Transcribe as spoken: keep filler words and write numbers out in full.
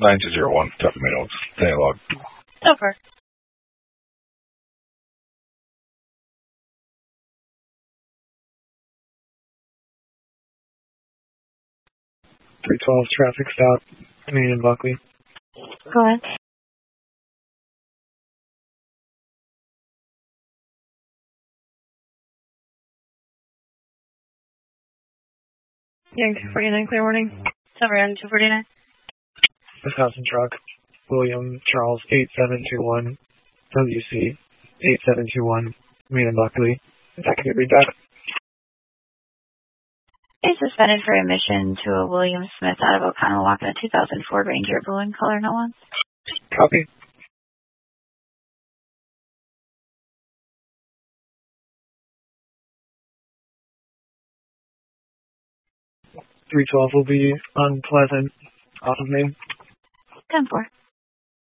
nine two zero one, copy me notes. Dialogue. Over. three twelve, traffic stop, Main and Buckley. Go ahead. Yang two forty-nine, clear warning. Over on two forty-nine. Wisconsin truck, William Charles eight seven two one, W C eight seven two one, Main and Buckley. If I could read that. Is suspended for admission to a William Smith out of Oconomowoc in a two thousand Ford Ranger, blue in color, no one. Copy. three twelve will be on Pleasant, off of Main. ten four.